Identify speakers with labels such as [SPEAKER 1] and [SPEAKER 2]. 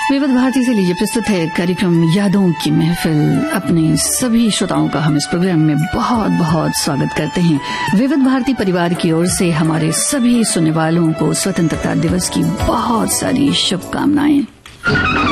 [SPEAKER 1] विविध भारती से लीजिए प्रस्तुत है कार्यक्रम यादों की महफिल। अपने सभी श्रोताओं का हम इस प्रोग्राम में बहुत बहुत स्वागत करते हैं। विविध भारती परिवार की ओर से हमारे सभी सुनने वालों को स्वतंत्रता दिवस की बहुत सारी शुभकामनाएं।